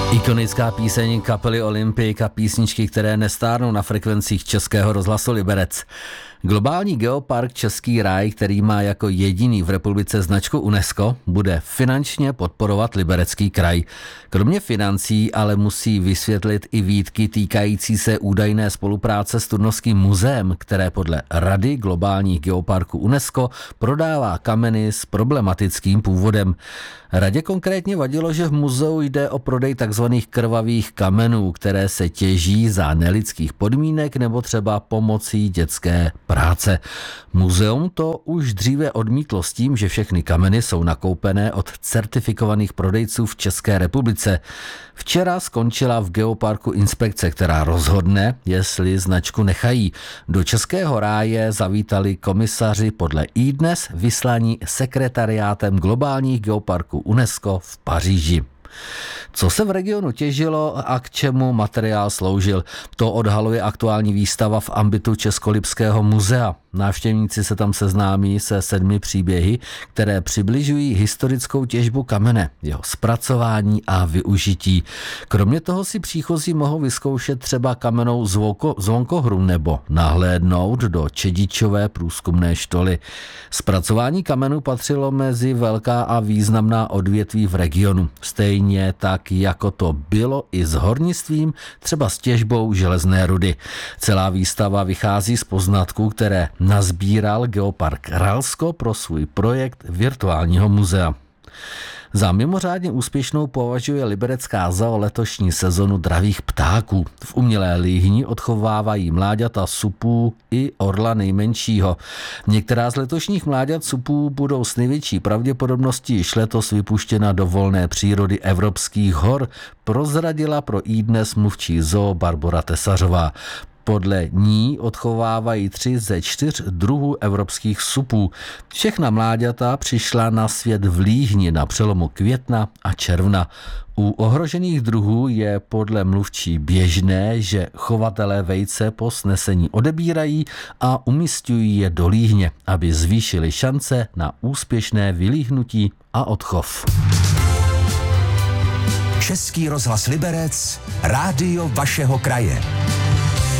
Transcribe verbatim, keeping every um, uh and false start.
Ikonická píseň kapely Olympik a písničky, které nestárnou na frekvencích Českého rozhlasu Liberec. Globální geopark Český ráj, který má jako jediný v republice značku UNESCO, bude finančně podporovat Liberecký kraj. Kromě financí ale musí vysvětlit i výtky týkající se údajné spolupráce s Turnovským muzeem, které podle Rady globálních geoparků UNESCO prodává kameny s problematickým původem. Radě konkrétně vadilo, že v muzeu jde o prodej takzvaných krvavých kamenů, které se těží za nelidských podmínek nebo třeba pomocí dětské práce. Muzeum to už dříve odmítlo s tím, že všechny kameny jsou nakoupené od certifikovaných prodejců v České republice. Včera skončila v geoparku inspekce, která rozhodne, jestli značku nechají. Do Českého ráje zavítali komisaři podle iDnes vyslaní sekretariátem globálních geoparků UNESCO v Paříži. Co se v regionu těžilo a k čemu materiál sloužil, to odhaluje aktuální výstava v ambitu Českolipského muzea. Návštěvníci se tam seznámí se sedmi příběhy, které přibližují historickou těžbu kamene, jeho zpracování a využití. Kromě toho si příchozí mohou vyzkoušet třeba kamennou zvonko, zvonkohru nebo nahlédnout do Čedičové průzkumné štoly. Zpracování kamenů patřilo mezi velká a významná odvětví v regionu. Stejně tak, jako to bylo i s hornictvím, třeba s těžbou železné rudy. Celá výstava vychází z poznatků, které nazbíral Geopark Ralsko pro svůj projekt virtuálního muzea. Za mimořádně úspěšnou považuje liberecká zoo letošní sezonu dravých ptáků. V umělé líhni odchovávají mláďata supů i orla nejmenšího. Některá z letošních mláďat supů budou s největší pravděpodobností již letos vypuštěna do volné přírody evropských hor, prozradila pro iDnes mluvčí zoo Barbora Tesařová. Podle ní odchovávají tři ze čtyř druhů evropských supů. Všechna mláďata přišla na svět v líhni na přelomu května a června. U ohrožených druhů je podle mluvčí běžné, že chovatelé vejce po snesení odebírají a umísťují je do líhně, aby zvýšili šance na úspěšné vylíhnutí a odchov. Český rozhlas Liberec, rádio vašeho kraje.